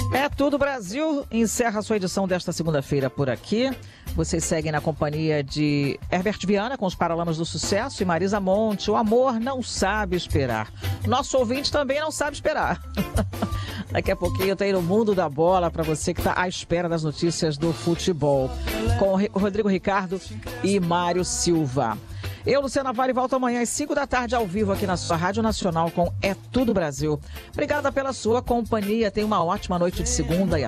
É tudo, Brasil. Encerra a sua edição desta segunda-feira por aqui. Vocês seguem na companhia de Herbert Viana com os Paralamas do Sucesso e Marisa Monte. O amor não sabe esperar. Nosso ouvinte também não sabe esperar. Daqui a pouquinho tem no Mundo da Bola para você que está à espera das notícias do futebol. Com o Rodrigo Ricardo e Mário Silva. Eu, Luciana Vale, volto amanhã às 5 da tarde ao vivo aqui na sua Rádio Nacional com É Tudo Brasil. Obrigada pela sua companhia. Tenha uma ótima noite de segunda e